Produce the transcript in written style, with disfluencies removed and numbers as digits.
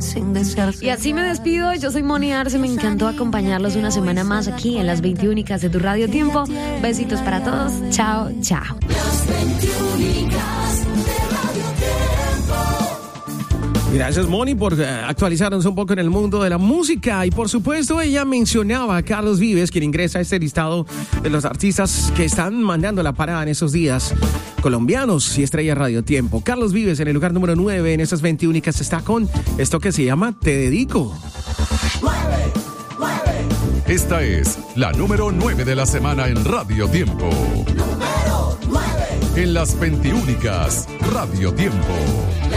sin desear. Y así me despido, yo soy Moni Arce, me encantó acompañarlos una semana más aquí en las 21 de tu Radio Tiempo. Besitos para todos, chao, chao. Las 21 de Radio Tiempo. Gracias, Moni, por actualizarnos un poco en el mundo de la música. Y por supuesto, ella mencionaba a Carlos Vives, quien ingresa a este listado de los artistas que están mandando la parada en esos días, colombianos y estrella Radio Tiempo. Carlos Vives en el lugar número 9 en esas 21 está con esto que se llama Te Dedico. Esta es la número 9 de la semana en Radio Tiempo. Número 9. En las 21 Radio Tiempo.